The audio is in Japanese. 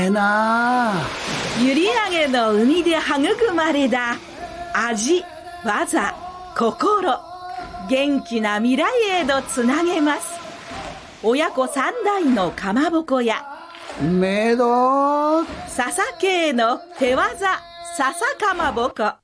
なあ。 閖上の海で育まれた味、技、心、元気な未来へとつなげます。親子三代のかまぼこ屋、 めど笹系の手技笹かまぼこ。